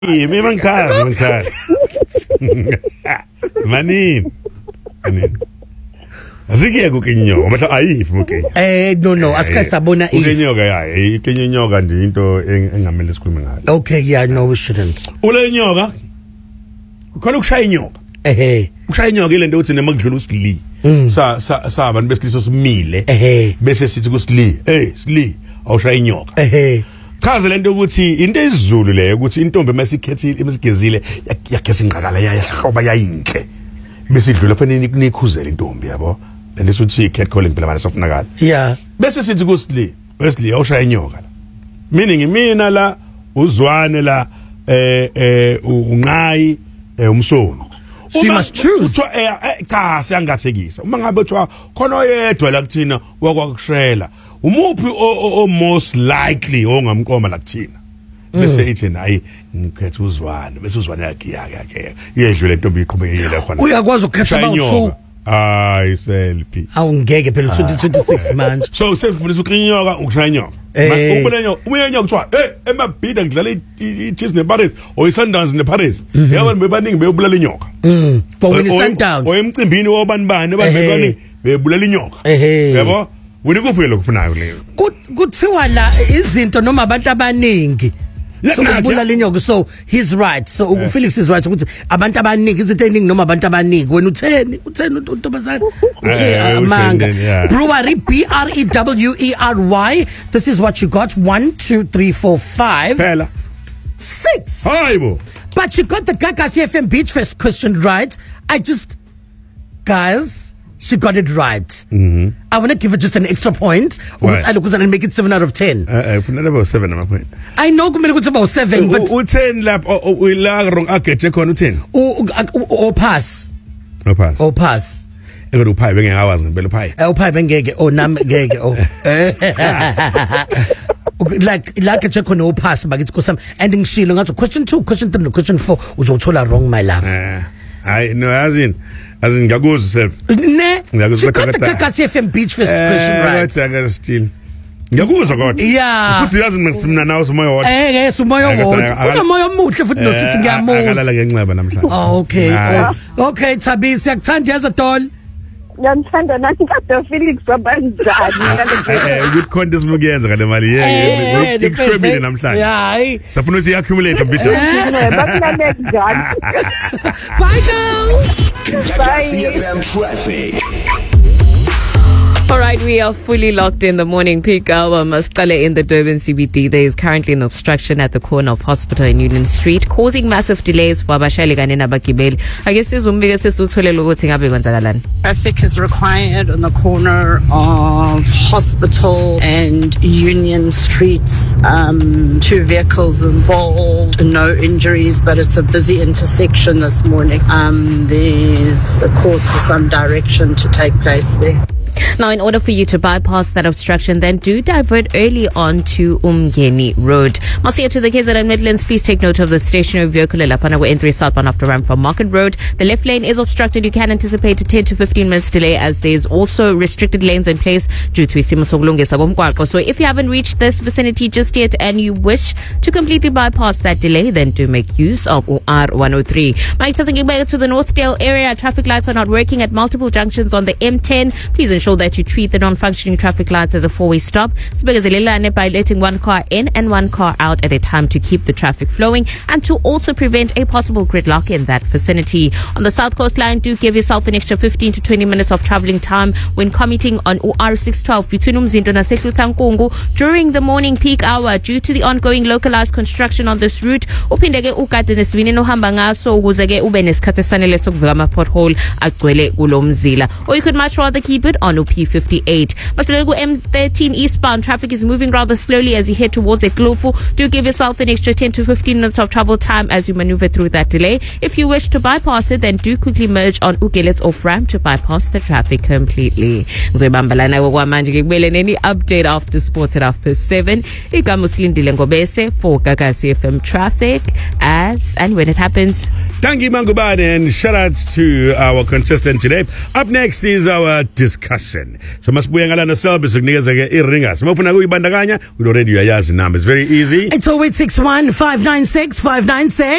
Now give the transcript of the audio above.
Manini. Asikia kukinyoka manje ayifu mukenya. No asika sabona if. Kukinyoka ikinyoka nje into engamele sikhulume ngayo. Okay, yeah, no we shouldn't. Ule nyoka khona ukushaya inyoka. Ukushaya inyoka ile nto uthi nemakudlula usili. Sa abantu besilisa simile. Bese sithi kusili, sili awushaya inyoka. Chaza lento ukuthi into ezizulu leyo ukuthi intombi masikhethile esigezile yakhe ingqakala yahloba yayinhle. Bese idlula fanele nikhuzela intombi yabo. Lento uthi catcalling phela manje safunakala. Yeah. Bese sithi kusili, Wesley awushaya inyoka la. Meaning mina la uzwane la unqayi umsono. You must choose. Cha siyangathekisa. Uma ngabe uthiwa khona oyedwa la kuthina wakwakushela. Umuphi o most likely ongamqoma la kuthina. Bese ithi nayi ngikhetha uzwane. Bese uzwane yakhe iyedlule intombi iqhubekile khona. Uyakwazi ukukhetha about 2. Selfie. Awungeke phela 2026 manje. So sekufunisa uqinyoka ukushaya inyoka. Ubona inyoka kuthiwa emabhida ngidlala iChiefs nePirates oyiSundowns nePirates. Yabona bebaningi beyobulala inyoka. But when iSundowns oyemcimbini wobani bebaningi bebulala inyoka. Yabo? Wena kuphi lokufunayo leyo? Kuthiwa la izinto noma abantu abaningi so ubulala inyoka, so he's right. So Felix is right ukuthi abantu abaningi izinto eziningi noma abantu abaningi wena utheni uNtombazane amanga brewery BREWERY. This is what you got. 1 2 3 4 5 phela 6. Hayibo. But you got the Gagasi FM Beach Fest question right. Guys, she got it right. I want to give her just an extra point. I look and make it 7 out of 10. About 7 ama point. I know kumele kuthi about 7 but u10 lapho uyila wrong agethe khona u10. O pass. No pass. O pass. Eke uphayi bengeke awazi ngempela uphayi. Uphayi bengeke nami ngeke like check on o pass bakithi kusam and ngishilo ngathi question 2, question 3 no question 4 uzothola wrong my love. Hayi no azin ngiyakuzwa self. Ne? She got the Gagasi FM Beach Fest question right. Right, still. Ngiyakuzwa kodwa. Yeah. Futhi yazi simna nawe umoya wodwa. Yes umoya wodwa. Unomoya omuhle futhi nosisi ngiyamuzwa. Akalala ngenxeba namhlanje. Okay. Okay Thabi siyakuthanda yazo Dol. Ngiyamthanda nathi Dr. Felix wabanjani good content simukuyenza ngale mali yeke ikushwebile namhlanje. Hayi. Safuna ukuthi accumulate bit. Bakulale njani. Bye girl. Gagasi FM traffic. All right, we are fully locked in the morning peak hour. Masqale in the Durban CBD. There is currently an obstruction at the corner of Hospital and Union Street, causing massive delays for abashayeli kanye nabagibeli. I guess sizumbike sesutholela ukuthi ngabe kwenzakalani. Traffic is required on the corner of Hospital and Union Streets. 2 vehicles involved, no injuries, but it's a busy intersection this morning. There's a cause for some direction to take place there. Now, in order for you to bypass that obstruction, then do divert early on to Umgeni Road. Masiya to the KZN Midlands, please take note of the stationary vehicle Lapanago N3 southbound after ramp from Market Road. The left lane is obstructed. You can anticipate a 10 to 15 minutes delay as there is also restricted lanes in place due to isimo sokulungisa komgwaqo. So if you haven't reached this vicinity just yet and you wish to completely bypass that delay, then do make use of R103. Mike to the Northdale area. Traffic lights are not working at multiple junctions on the M10. Please ensure that you treat the non-functioning traffic lights as a 4-way stop by letting one car in and one car out at a time to keep the traffic flowing and to also prevent a possible gridlock in that vicinity. On the South Coast Line, do give yourself an extra 15 to 20 minutes of travelling time when commuting on R612 between Umzindo and Seklutankungu during the morning peak hour due to the ongoing localized construction on this route. Uphindeke ukade nesivini nohamba ngaso ukuze ke ube nesikhathi esanele sokuvika ama pothole agcwele kulomzila. Or you could much rather keep it on P58. Masilego M13 eastbound traffic is moving rather slowly as you head towards Eklofu. Do give yourself an extra 10 to 15 minutes of travel time as you maneuver through that delay. If you wish to bypass it, then do quickly merge on Ugelet's off ramp to bypass the traffic completely. Ngizoyibambalana ngokwamanje ngikubele neni update after sports at 7:30. Igama usilindile ngobese for Gagasi FM traffic as and when it happens. Thank you Mangubane and shout out to our contestant today. Up next is our discussion. discussion. So masibuye ngalana Selby sikunikeza ke iringers. Mawufuna kuyibandakanya, we already uyayazi number. It's very easy. It's 0861 596 596